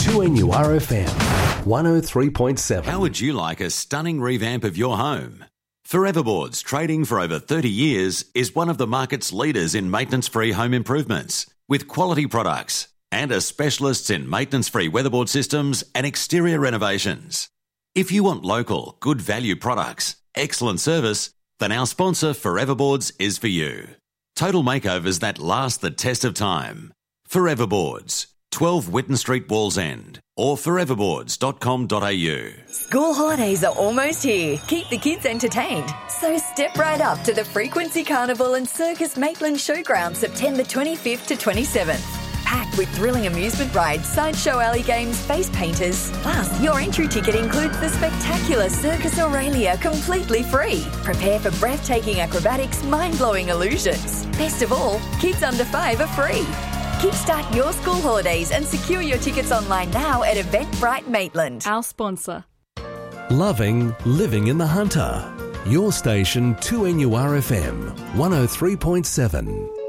2NURFM 103.7. How would you like a stunning revamp of your home? Forever Boards, trading for over 30 years, is one of the market's leaders in maintenance-free home improvements, with quality products and are specialists in maintenance-free weatherboard systems and exterior renovations. If you want local, good value products, excellent service, then our sponsor Forever Boards is for you. Total makeovers that last the test of time. Forever Boards, 12 Whitten Street, Wallsend, or foreverboards.com.au. School holidays are almost here. Keep the kids entertained. So step right up to the Frequency Carnival and Circus Maitland Showground September 25th to 27th. Packed with thrilling amusement rides, sideshow alley games, face painters. Plus, your entry ticket includes the spectacular Circus Aurelia completely free. Prepare for breathtaking acrobatics, mind-blowing illusions. Best of all, kids under 5 are free. Kickstart your school holidays and secure your tickets online now at Eventbrite Maitland. Our sponsor. Loving living in the Hunter. Your station 2NURFM 103.7.